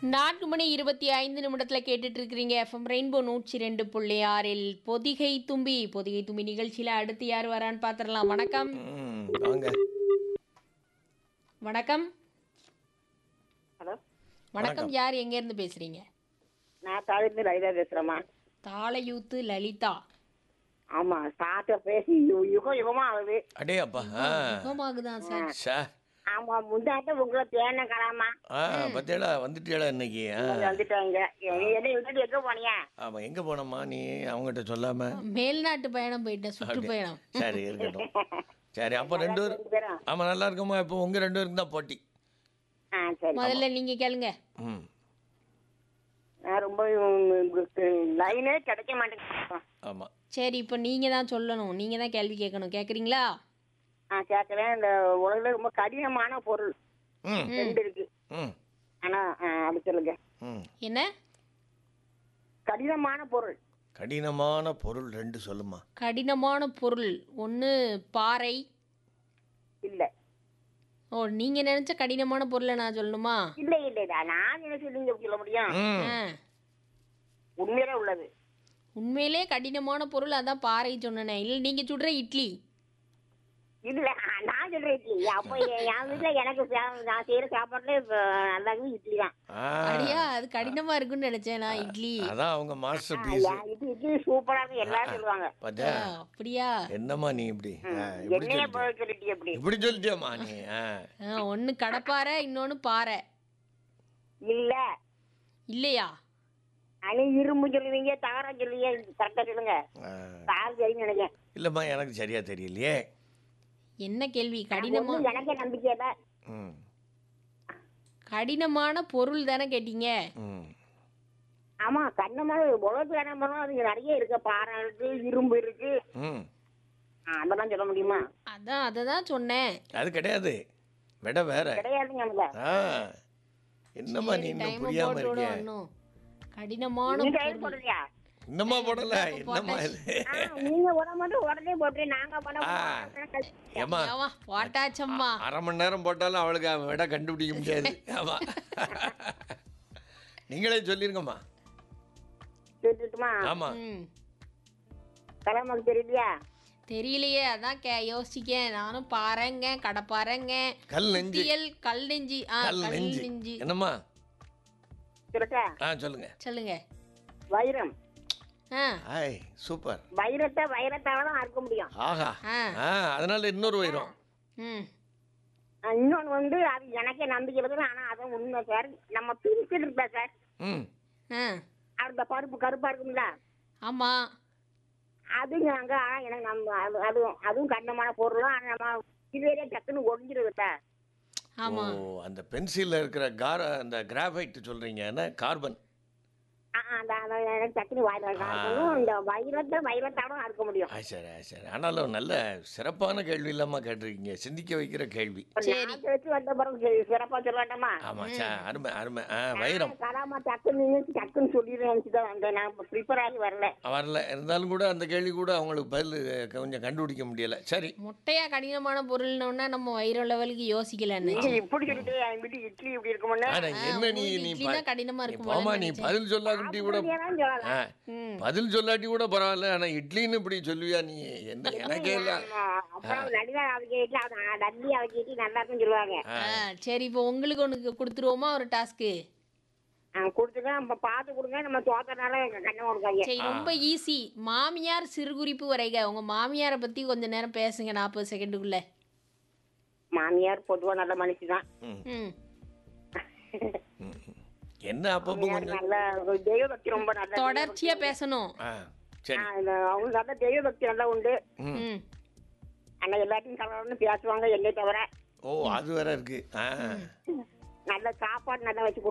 4 மணி 25 நிமிடத்துல கேட்டுட்டு இருக்கிறீங்க FM rainbow 102.6 Pothigai தும்பி நிகழ்ச்சியில அடுத்து யார் வரான்னு பாத்திரலாம். வணக்கம். வாங்க. வணக்கம். ஹலோ வணக்கம். யார் எங்க இருந்து பேசுறீங்க? நான் தாழ்ந்து லலிதா பேசுறேம்மா. தாளையூத்து லலிதா. ஆமா சாத்த பேசி யுகம் யுகமா ஆகுது. அடே அப்பா. சுகமாகுதான் சார். ஷா. ஆமா முந்தாட்ட உங்களை தேன கலாமா பத்தியடா வந்துட்டியடா இன்னைக்கு. வந்துட்டாங்க. என்ன விட்டுட்டு எங்க போனியா? ஆமா எங்க போனம்மா நீ அவங்ககிட்ட சொல்லாம? மேல்நாட்டு பயணம் போயிட்டேன், சுற்றுப்பயணம். சரி இருக்கட்டும். சரி அப்போ ரெண்டு பேரும் ஆமா நல்லா இருக்குமா? இப்போ உங்க ரெண்டு பேருக்கு தான் போட்டி. சரி முதல்ல நீங்க கேளுங்க. ம் நான் ரொம்ப லைனே கிடைக்க மாட்டேங்குது. ஆமா சரி, இப்போ நீங்க தான் சொல்லணும், நீங்க தான் கேள்வி கேட்கணும். கேக்குறீங்களா? கேட்கறேன். இந்த உலகில ரொம்ப கடினமான பொருள் ம் ரெண்டு இருக்கு. ம் ஆனா அப்படி சொல்லுங்க. ம் என்ன கடினமான பொருள்? கடினமான பொருள் ரெண்டு சொல்லுமா. கடினமான பொருள் ஒன்று பாறை. இல்ல ஓ, நீங்க நினைச்ச கடினமான பொருளை நான் சொல்லணுமா? இல்ல இல்ல நான் நினைச்சு நீங்க சொல்ல முடியும். ம் ஆ, உண்மையிலே உள்ளது. உண்மையிலே கடினமான பொருள் அதான் பாறை சொன்னேனே. இல்லை நீங்க சுடுற இட்லி. இல்ல நான் சொல்றேன் இட்லி. அப்ப என் வீட்டுல எனக்கு நான் செய்யற சாப்பாட்டுல நல்லா இட்லி தான். அடியா, அது கடினமா இருக்குன்னு நினைச்சேன் நான். இட்லி. அதான் அவங்க மாஸ்டர் பீஸ். இட்லி சூப்பரா இருக்கு எல்லாரும் சொல்லுவாங்க. பாத்தியா அப்படியா? என்னம்மா நீ இப்படி என்னைய போய் சொல்லிட்டு எப்படி? இப்படி சொல்லிட்டியாம்மா நீ? ஒன்று கடப்பாறை, இன்னொன்று பாறை. இல்ல இல்லையா? அணி இரும்பு சொல்லுவீங்க, தகரம் சொல்லுவீங்க. கரெக்டா சொல்லுங்க. சார் சரின்னு நினைக்கிறேன். இல்லம்மா எனக்கு சரியா தெரியலையே. என்ன கேள்வி? கடினமா எனக்கே நம்பிக்கை இல்ல. ம் கடினமான பொருள் தானே கேட்டீங்க. ம் ஆமா கண்ணமான உலகத்துல என்ன பண்ணணும், அது நிறைய இருக்கு. பாறை இருக்கு, இரும்பு இருக்கு. ம் அதெல்லாம் சொல்ல முடியுமா? அதான் அதை தான் சொன்னேன். அது கிடையாது, விட வேற. கிடையாதுங்க. அதுல என்னம்மா நீ இன்னும் புரியாம இருக்க? இன்னும் கடினமான நீங்க பொருள். போடுறியா? இன்னமா போடல. என்னம்மா இது? நீங்க உட மட்டும் உடனே போட்டு நாங்க ஏம்மா ஏவா, போட்டாச்சம்மா. அரை மணி நேரம் போட்டாலும் அவளுக்கு விட கண்டுபிடிக்க முடியாது. ஆமா நீங்களே சொல்லிருங்கம்மா. சொல்லிட்டுமா? ஆமா ம், தலைமுறை தெரியலையா? தெரியலையே, அதான் யோசிக்கேன். நானும் பாறைங்க, கடப்பாறைங்க, கல் நெஞ்சு. சுத்தியல், கல் நெஞ்சி. கல் கல் நெஞ்சு நெஞ்சி. என்னம்மா? சொல்லுங்க. சொல்லுங்க. சொல்லுங்க. வைரம். Hi super. வைரத்தால தான் அறுக்க முடியும். ஆஹா. அதனால இன்னொரு வைரம். ம், இன்னொன்னு வந்து அது எனக்கே நம்பிக்கை இருக்குது. ஆனா அதான் உண்மை சார். நம்ம பிரிச்சுட்டு இருப்பா சார். ம் அந்த பருப்பு கருப்பா இருக்கும்ல, ஆமா. அது நாங்க எனக்கு அதுவும் கண்டமான பொருள். ஆனா நம்ம இதுவரையே டக்குன்னு ஒழிஞ்சிருக்குதா. ஆமா. ஓ அந்த பென்சில்ல இருக்கிற அந்த கிராஃபைட் சொல்றீங்க என்ன? கார்பன். எனக்கு டக்குன்னு இந்த வைரத்தாலும் அறுக்க முடியும். சரி சரி. ஆனாலும் நல்ல சிறப்பான கேள்வி இல்லாம கேட்டிருக்கீங்க, சிந்திக்க வைக்கிற கேள்வி. சரி. வச்சு வந்த பிறகு சிறப்பா சொல்ல வேண்டாமா? ஆமா அருமை அருமை. வைரம் கலாமா டக்குன்னு சொல்லிடுறேன் நினைச்சுதான் வந்தேன். நான் ப்ரிப்பேர் ஆகி வரல. இருந்தாலும் கூட அந்த கேள்வி கூட அவங்களுக்கு பதில் கொஞ்சம் கண்டுபிடிக்க முடியல. சரி. முட்டையா கடினமான பொருள்னோன்னா நம்ம வயிறு லெவலுக்கு யோசிக்கலன்னு. இப்படி சொல்லிட்டு என் வீட்டு இட்லி இப்படி இருக்கும்ல. என்ன நீ கடினமா போமா, நீ பதில் சொல்லாட்டி கூட பதில் சொல்லாட்டி கூட பரவாயில்ல. ஆனா இட்லின்னு இப்படி சொல்லுவியா நீ? என்ன எனக்கே இல்ல. அப்புறம் நடிகா அவங்க வீட்டுல நன்றி அவங்க வீட்டு நல்லா இருக்குன்னு சொல்லுவாங்க. சரி, இப்போ உங்களுக்கு ஒன்று கொடுத்துருவோமா ஒரு டாஸ்க்கு? கொடுத்துக்க பார்த்து கொடுங்க. நம்ம தோத்தனால கண்ணம் கொடுக்காங்க. சரி, ரொம்ப ஈஸி. மாமியார் சிறுகுறிப்பு வரைக. உங்க மாமியாரை பத்தி கொஞ்ச நேரம் பேசுங்க, 40 செகண்டுக்குள்ள. மாமியார் பொதுவா நல்ல மனுஷிதான். என்ன அப்பப்போ நல்ல தெய்வ பக்தி ரொம்ப நல்ல. தொடர்ச்சியா பேசணும். அவங்க நல்ல தெய்வ பக்தி நல்லா உண்டு. ஆனா எல்லாத்தையும் கலந்து பேசுவாங்க என்னை தவிர. ஓ அது வேற இருக்கு. நல்ல சாப்பாடு நல்லா வச்சு